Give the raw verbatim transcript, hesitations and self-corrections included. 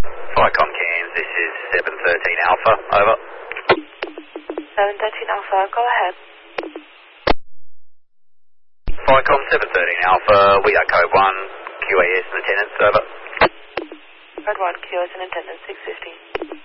Vicom Cairns, this is seven thirteen Alpha, over. seven thirteen Alpha, go ahead. Vicom seven thirteen Alpha, we are code one, Q A S in attendance, over. Code one, Q A S in attendance, six fifty.